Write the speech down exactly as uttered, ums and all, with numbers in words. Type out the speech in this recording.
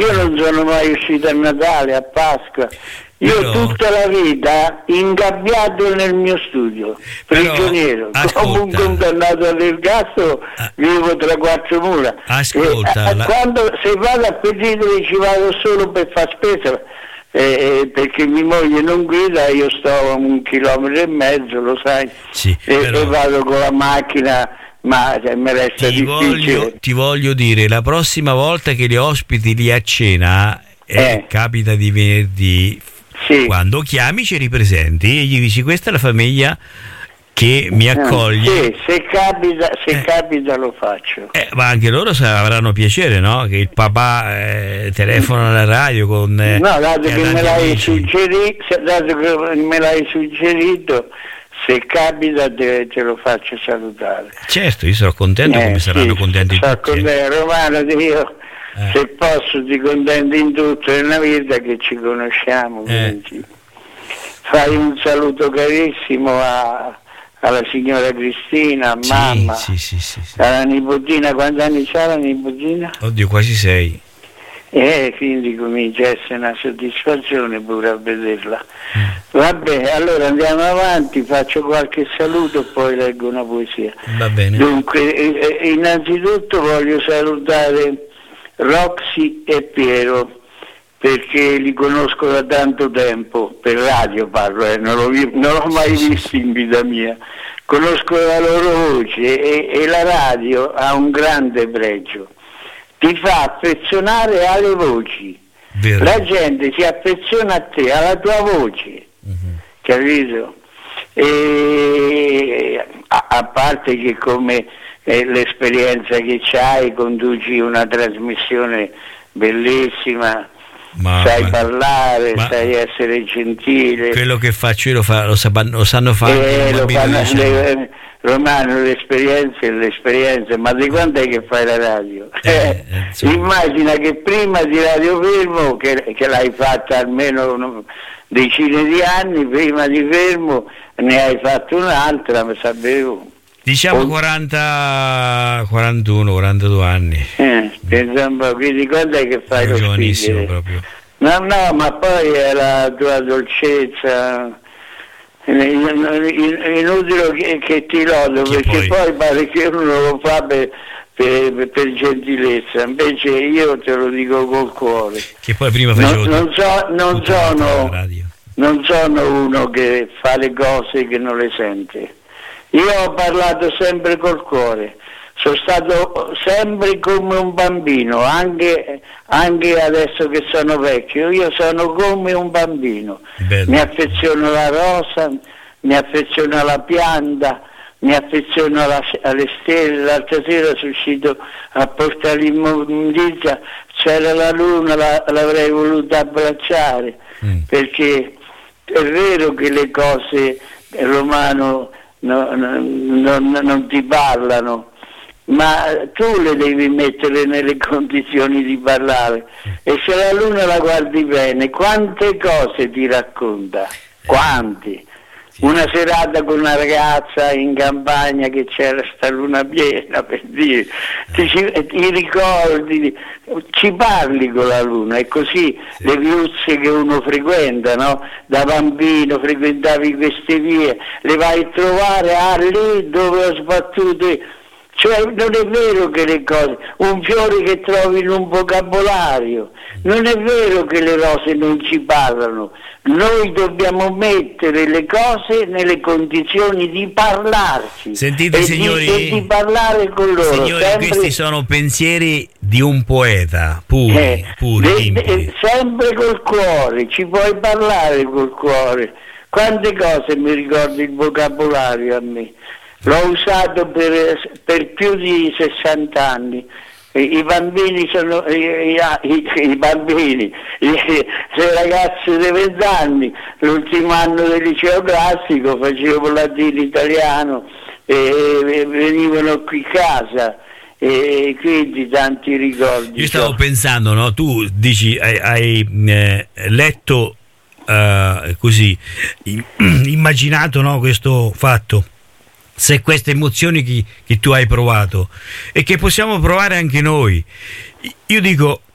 Io non sono mai uscito a Natale, a Pasqua. Io Però, tutta la vita ingabbiato nel mio studio, prigioniero, come un condannato all'ergastolo, ah, vivo tra quattro mura. Ascolta, e, la... quando se vado a Petitoli ci vado solo per far spesa, eh, perché mia moglie non guida, io sto a un chilometro e mezzo, lo sai, sì, e, però... e vado con la macchina, ma cioè, mi resta ti difficile. Voglio, ti voglio dire, la prossima volta che li ospiti lì a cena, eh, Eh. capita di venerdì, Sì. quando chiami ci ripresenti e gli dici questa è la famiglia che mi accoglie. Sì, se capita, se eh. capita lo faccio. Eh, ma anche loro avranno piacere, no? Che il papà eh, telefona alla radio con... Eh, no, dato che, me l'hai suggerito, dato che me l'hai suggerito, se capita te, te lo faccio salutare. Certo, io sono contento, eh, come saranno sì, contenti sono tutti. Contento, Romano, io eh. se posso ti contento in tutto nella vita che ci conosciamo. Eh. Fai un saluto carissimo a... alla signora Cristina, a sì, mamma, sì, sì, sì, sì. alla nipotina. Quanti anni c'ha la nipotina? Oddio, quasi sei. Eh, quindi comincia a essere una soddisfazione pure a vederla. Mm. Vabbè, allora andiamo avanti, faccio qualche saluto e poi leggo una poesia. Va bene. Dunque, eh, innanzitutto voglio salutare Roxy e Piero, perché li conosco da tanto tempo, per radio parlo, eh, non, l'ho, non l'ho mai sì, visto sì. in vita mia, conosco la loro voce e, e la radio ha un grande pregio, ti fa affezionare alle voci, vero. La gente si affeziona a te, alla tua voce, uh-huh. capito? E, a, a parte che come eh, l'esperienza che c'hai, conduci una trasmissione bellissima, ma, sai ma, parlare, ma, sai essere gentile. Quello che faccio io lo, fa, lo, sa, lo sanno fare. Eh, lo fanno, le, Romano, l'esperienza è l'esperienza, ma di quando è che fai la radio? Eh, eh, immagina che prima di Radio Fermo, che, che l'hai fatta almeno una decine di anni, prima di Fermo ne hai fatto un'altra, ma sapevo. Diciamo oh. quaranta, quarantuno, quarantadue anni. Eh, pensa un po', quindi quando è che fai lo giovanissimo proprio. No, no, ma poi è la tua dolcezza, inutile che, che ti lodo, che perché poi? poi pare che uno lo fa per, per, per gentilezza, invece io te lo dico col cuore. Che poi prima facevo non, non, so, non, sono, non sono uno che fa le cose che non le sente. Io ho parlato sempre col cuore, sono stato sempre come un bambino, anche, anche adesso che sono vecchio, io sono come un bambino. Bello. Mi affeziono alla rosa, mi affeziono alla pianta, mi affeziono alla, alle stelle. L'altra sera sono uscito a portare l'immondizia, c'era la luna, la, l'avrei voluta abbracciare, mm. perché è vero che le cose, Romano, No, no, no, non ti parlano, ma tu le devi mettere nelle condizioni di parlare, e se la luna la guardi bene, quante cose ti racconta, quanti. Una serata con una ragazza in campagna che c'era sta luna piena, per dire, ti, ti ricordi, ci parli con la luna, e così sì. Le viuzze che uno frequenta, no? Da bambino frequentavi queste vie, le vai a trovare ah, lì dove ho sbattuto. Cioè non è vero che le cose, un fiore che trovi in un vocabolario, non è vero che le rose non ci parlano, noi dobbiamo mettere le cose nelle condizioni di parlarci. Sentite, e signori, di, e di parlare con loro. Signori, sempre, questi sono pensieri di un poeta, puri, eh, puri, de, de, sempre col cuore, ci puoi parlare col cuore. Quante cose mi ricordo il vocabolario a me. L'ho usato per, per più di sessanta anni. I bambini sono i, i, i bambini, i, le ragazze di venti anni, l'ultimo anno del liceo classico facevo latino italiano e, e venivano qui a casa, e quindi tanti ricordi. Io stavo so. pensando, no? Tu dici hai, hai eh, letto uh, così, immaginato, no, questo fatto. Se queste emozioni che, che tu hai provato e che possiamo provare anche noi, io dico,